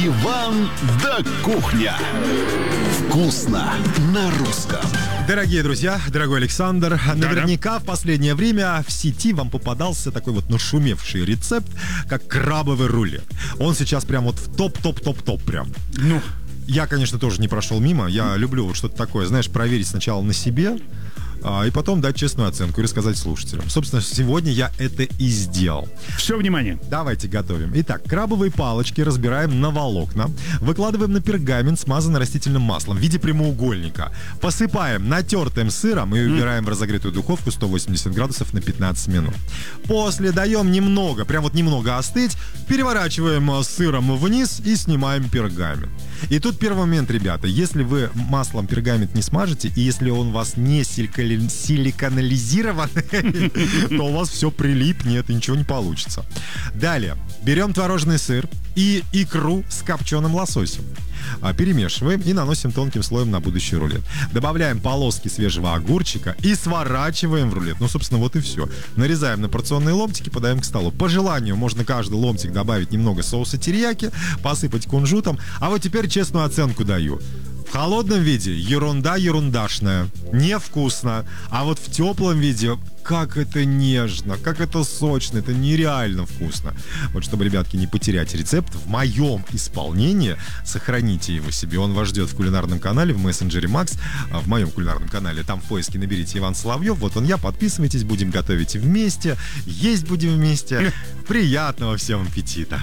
Иван да кухня. Вкусно на русском. Дорогие друзья, дорогой Александр, наверняка в последнее время в сети вам попадался такой вот нашумевший рецепт, как крабовый рулет. Он сейчас прям вот в топ-топ-топ-топ прям. Ну, я, конечно, тоже не прошел мимо. Я люблю вот что-то такое, знаешь, проверить сначала на себе, и потом дать честную оценку и рассказать слушателям. Собственно, сегодня я это и сделал. все, внимание. Давайте готовим. Итак, крабовые палочки разбираем на волокна, выкладываем на пергамент, смазанный растительным маслом в виде прямоугольника. Посыпаем натертым сыром и убираем в разогретую духовку 180 градусов на 15 минут. После даем немного, прям вот немного остыть, переворачиваем сыром вниз и снимаем пергамент. И тут первый момент, ребята. Если вы маслом пергамент не смажете, и если он у вас не силиконализирован, то у вас все прилипнет и ничего не получится. Далее. Берем творожный сыр и икру с копченым лососем. Перемешиваем и наносим тонким слоем на будущий рулет. Добавляем полоски свежего огурчика и сворачиваем в рулет. Ну, собственно, вот и все. Нарезаем на порционные ломтики, подаем к столу. По желанию можно каждый ломтик добавить немного соуса терияки, посыпать кунжутом. А вот теперь честную оценку даю. В холодном виде ерунда ерундашная, невкусно. А вот в теплом виде как это нежно, как это сочно, это нереально вкусно. Вот чтобы, ребятки, не потерять рецепт, в моем исполнении сохраните его себе. Он вас ждет в кулинарном канале, в мессенджере Макс, в моем кулинарном канале. Там в поиске наберите Иван Соловьев. Вот он я, подписывайтесь, будем готовить вместе, есть будем вместе. Приятного всем аппетита!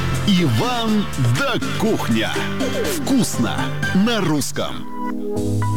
Иван да кухня. Вкусно на русском.